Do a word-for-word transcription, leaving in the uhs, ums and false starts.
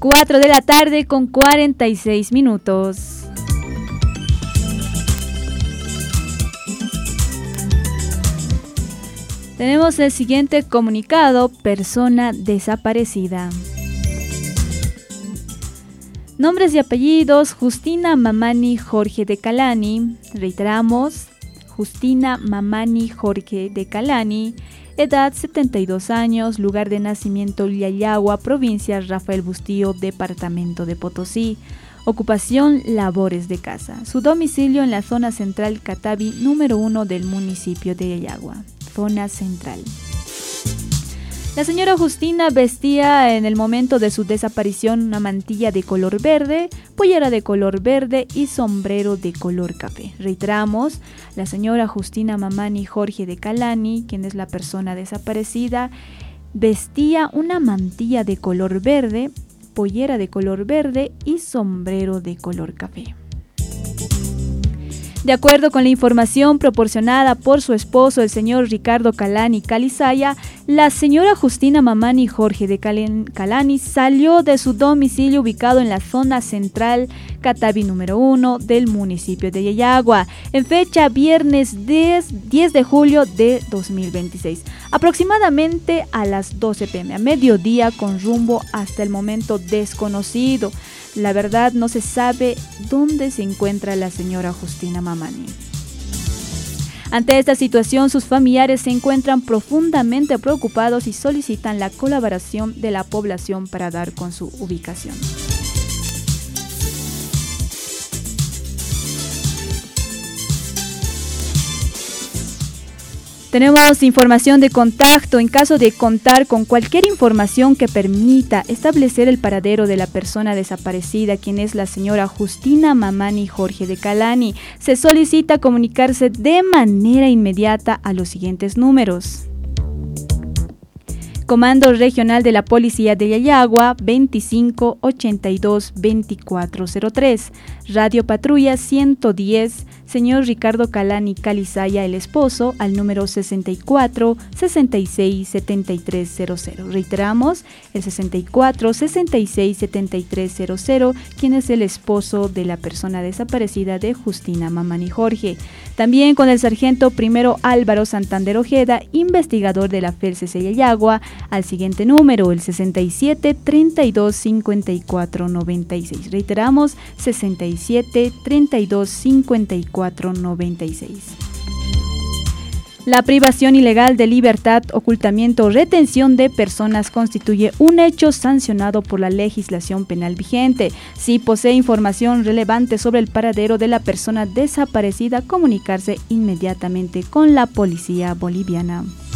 cuatro de la tarde con cuarenta y seis minutos. Tenemos el siguiente comunicado: persona desaparecida. Nombres y apellidos: Justina Mamani Jorge de Calani. Reiteramos, Justina Mamani Jorge de Calani. Edad setenta y dos años, lugar de nacimiento Llayagua, provincia Rafael Bustillo, departamento de Potosí. Ocupación, labores de casa. Su domicilio en la zona central Catavi número uno del municipio de Llayagua. Zona central. La señora Justina vestía en el momento de su desaparición una mantilla de color verde, pollera de color verde y sombrero de color café. Reiteramos, la señora Justina Mamani Jorge de Calani, quien es la persona desaparecida, vestía una mantilla de color verde, pollera de color verde y sombrero de color café. De acuerdo con la información proporcionada por su esposo, el señor Ricardo Calani Calizaya, la señora Justina Mamani Jorge de Calani salió de su domicilio ubicado en la zona central Catavi número uno del municipio de Llayagua, en fecha viernes diez de julio de dos mil veintiséis, aproximadamente a las doce pm, a mediodía, con rumbo hasta el momento desconocido. La verdad, no se sabe dónde se encuentra la señora Justina Mamani. Ante esta situación, sus familiares se encuentran profundamente preocupados y solicitan la colaboración de la población para dar con su ubicación. Tenemos información de contacto. En caso de contar con cualquier información que permita establecer el paradero de la persona desaparecida, quien es la señora Justina Mamani Jorge de Calani, se solicita comunicarse de manera inmediata a los siguientes números. Comando Regional de la Policía de Llayagua, veinticinco ochenta y dos veinticuatro cero tres. Radio Patrulla ciento diez, señor Ricardo Calani Calizaya, el esposo, al número sesenta y cuatro sesenta y seis setenta y tres cero cero. Reiteramos, el sesenta y cuatro sesenta y seis setenta y tres cero cero, quien es el esposo de la persona desaparecida de Justina Mamani Jorge. También con el sargento primero Álvaro Santander Ojeda, investigador de la F E L C C Llayagua, al siguiente número, el sesenta y siete treinta y dos cincuenta y cuatro noventa y seis. Reiteramos, sesenta y siete treinta y dos cincuenta y cuatro noventa y seis. La privación ilegal de libertad, ocultamiento o retención de personas constituye un hecho sancionado por la legislación penal vigente. Si posee información relevante sobre el paradero de la persona desaparecida, comunicarse inmediatamente con la policía boliviana.